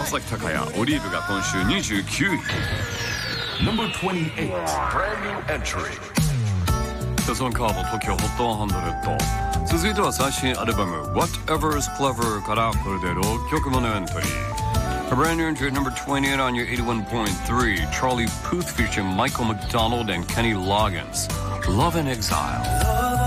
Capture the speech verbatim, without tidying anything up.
松崎貴也オリーブが今週にじゅうきゅうい Number twenty-eight Brand new entry セゾンカード トキオ ホットひゃく。続いては最新アルバム Whatever's Clever からこれでろっきょくめのエントリー。A brand new entry at number twenty-eight on your eighty-one point three, Charlie Puth featuring Michael McDonald and Kenny Loggins, Love in Exile.